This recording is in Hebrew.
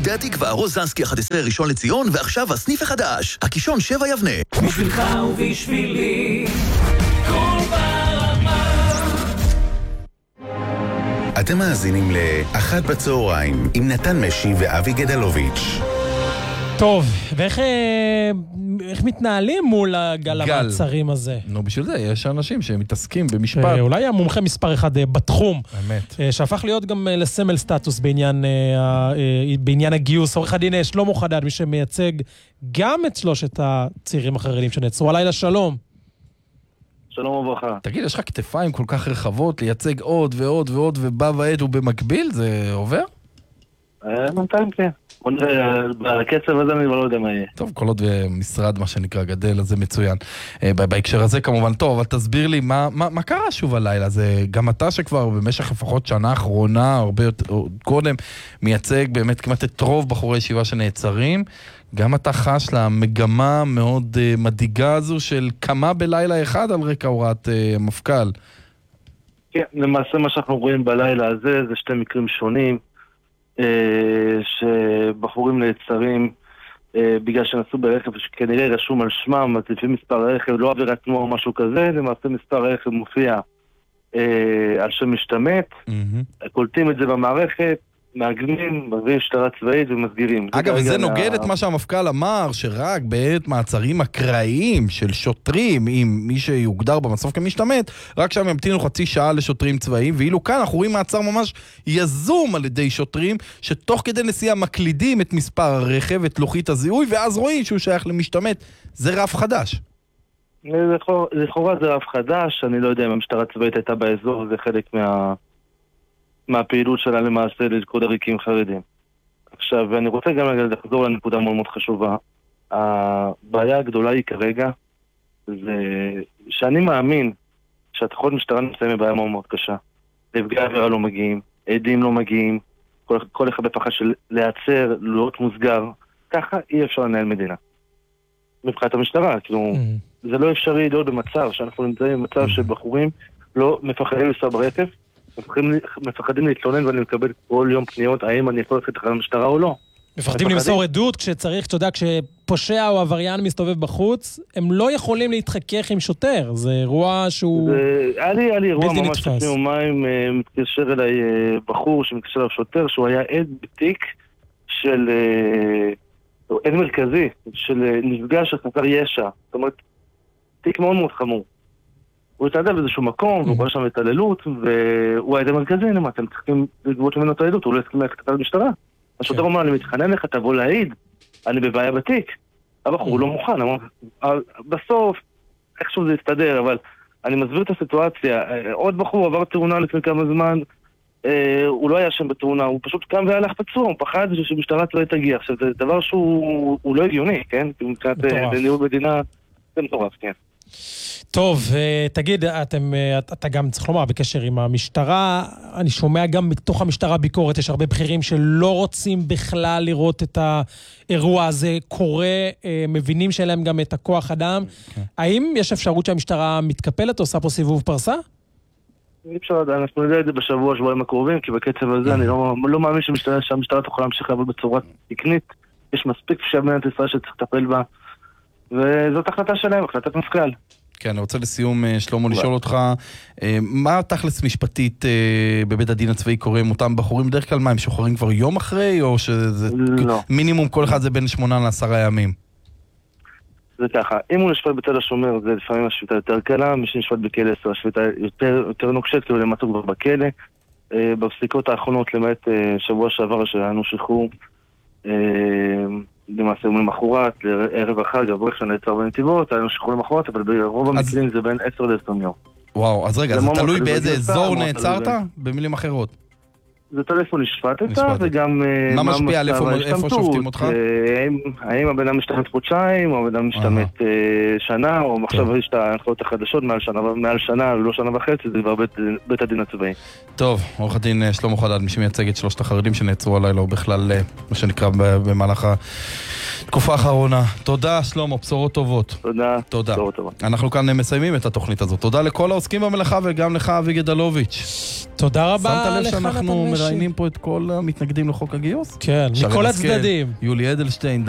פדה תקווה, רוזנסקי 11 ראשון לציון, ועכשיו הסניף החדש, הקישון 7 יבנה. בשבילך ובשבילי, כל ברמה. אתם מאזינים לאחת בצהריים עם נתן משי ואבי גדלוביץ'. טוב, ואיך מתנהלים מול הגל המעצרים הזה? נו, בשביל זה יש אנשים שמתעסקים במשפט. אולי המומחה מספר אחד בתחום. באמת. שהפך להיות גם לסמל סטטוס בעניין הגיוס. עורך הדין שלמה חדד, מי שמייצג גם את שלושת הצעירים החרדים שנעצרו. הלילה שלום. שלום וברכה. תגיד, יש לך כתפיים כל כך רחבות לייצג עוד ועוד ועוד ובא ועת ובמקביל? זה עובר? בינתיים כן. בקצב הזה אני לא יודע מה יהיה. טוב, כל עוד משרד מה שנקרא גדל, אז זה מצוין. בהקשר הזה כמובן, טוב, אבל תסביר לי מה קרה שוב הלילה? זה גם אתה שכבר במשך לפחות שנה האחרונה, הרבה יותר קודם, מייצג באמת כמעט את רוב בחורי ישיבה שנעצרים. גם אתה חש למגמה מאוד מדאיגה הזו של כמה בלילה אחד על רקע הוראת המפכ"ל. כן, למעשה מה שאנחנו רואים בלילה הזה זה שתי מקרים שונים. שבחורים נעצרים בגלל שנסעו ברכב שכנראה רשום על שמם, אז לפי מספר הרכב, לא עבירת תנועה או משהו כזה, למעשה מספר הרכב מופיע על שם משתמט, קולטים את זה במערכת, מעגנים, מביאים משטרה צבאית ומסגירים. אגב, זה נוגד את מה שהמפכ"ל אמר, שרק בעת מעצרים אקראיים של שוטרים, עם מי שיוגדר במצב כמשתמט, רק שם ימתינו חצי שעה לשוטרים צבאיים, ואילו כאן אנחנו רואים מעצר ממש יזום על ידי שוטרים, שתוך כדי נסיעה מקלידים את מספר הרכב, את לוחית הזיהוי, ואז רואים שהוא שייך למשתמט. זה רף חדש. לכאורה זה רף חדש, אני לא יודע אם המשטרה צבאית הייתה באזור, זה חלק מהפעילות שלה למעשה ללכוד עריקים חרדים. עכשיו, אני רוצה גם לחזור לנקודה מאוד מאוד חשובה. הבעיה הגדולה היא כרגע, זה שאני מאמין שהתחלות משטרה נמצאים בבעיה מאוד מאוד קשה. נפגעי עבירה לא מגיעים, עדים לא מגיעים, כל אחד בפחד של להיעצר, להיות מוסגר. ככה אי אפשר לנהל מדינה. מבחינת המשטרה, כאילו, זה לא אפשרי להיות במצב שאנחנו נמצאים במצב שבחורים לא מפחדים לנסוע ברכב, מפחדים להתלונן ואני מקבל כל יום פניות האם אני יכול לצאת לתחנת המשטרה או לא. מפחדים למסור עדות כשצריך, אתה יודע, כשפושע או עבריין מסתובב בחוץ, הם לא יכולים להתחכך עם שוטר, זה אירוע שהוא היה לי אירוע ממש לפני יומיים, מתקשר אליי בחור שמתקשר אליו שוטר, שהוא היה עד בתיק של עד מרכזי, של נפגע של חסר ישע, זאת אומרת, תיק מאוד מאוד חמור. הוא התעדף באיזשהו מקום, והוא רואה שם התעללות, והוא העד המרכזי, למה אתם צריכים לגבות ממנו את העדות, הוא לא הסכים ללכת למשטרה. השוטר אומר, אני מתחנן לך, תבוא להעיד, אני בבעיה בתיק. הבחור הוא לא מוכן, בסוף, איכשהו זה יסתדר, אבל אני מסביר את הסיטואציה. עוד בחור עבר תאונה לפני כמה זמן, הוא לא היה שם בתאונה, הוא פשוט קם והלך פצוע, הוא פחד שמשטרה צבאית תגיע. עכשיו, זה דבר שהוא לא הגיוני, כן? מבחינת ניהול מדינה, זה מטורף, כן. טוב, תגיד, אתה גם צריך לומר, בקשר עם המשטרה, אני שומע גם מתוך המשטרה ביקורת, יש הרבה בכירים שלא רוצים בכלל לראות את האירוע הזה קורה, מבינים שאין להם גם את הכוח אדם. האם יש אפשרות שהמשטרה מתקפלת, עושה פה סיבוב פרסה? אי אפשר לדעת, אנחנו נדע את זה שבועיים הקרובים, כי בקצב הזה אני לא מאמין שהמשטרה תוכל להמשיך לעבוד בצורה תקנית. יש מספיק במדינת ישראל שצריך לטפל בה, וזאת החלטה שלהם, החלטת מפכ"ל. כן, אני רוצה לסיום, שלמה, לשאול אותך, מה תכלס משפטית בבית הדין הצבאי קורה עם אותם בחורים? בדרך כלל מה, הם שוחררים כבר יום אחרי, או שזה מינימום כל אחד זה בין 8 ל10 ימים? זה ככה, אם הוא נשפט בתל השומר, זה לפעמים השביתה יותר קלה, מי שנשפט בכלא 10, השביתה יותר נוקשת, כאילו למטה כבר בכלא. בפסיקות האחרונות, למעט שבוע שעבר שלנו שחרור, למעשה יום למחרת, ערב החג, אברך שנעצר בנתיבות, היינו שחרור למחרת, אבל ברוב המקרים זה בין 10 ל-20 יום. וואו, אז רגע, זה תלוי באיזה אזור נעצרת? במילים אחרות. זה תלוי איפה נשפטת, וגם מה משפיע על איפה שופטים אותך? האם הבן אדם משתמט חודשיים, או הבן אדם משתמט שנה, או עכשיו יש את ההנחיות החדשות מעל שנה, לא שנה וחצי, זה כבר בית הדין הצבאי. טוב, עורך הדין שלמה חדד, מי שמייצג את שלושת החרדים שנעצרו הלילה, או בכלל, מה שנקרא במהלך תקופה האחרונה. תודה, שלמה, בשורות טובות. תודה. בשורות טובות. אנחנו כאן מסיימים את התוכנית הזאת. תודה לכל העוסקים במלאכה וגם לך, אבי גדלוביץ'. תודה רבה. שמת לב שאנחנו מראיינים פה את כל המתנגדים לחוק הגיוס? כן, מכל הצדדים. יולי אדלשטיין,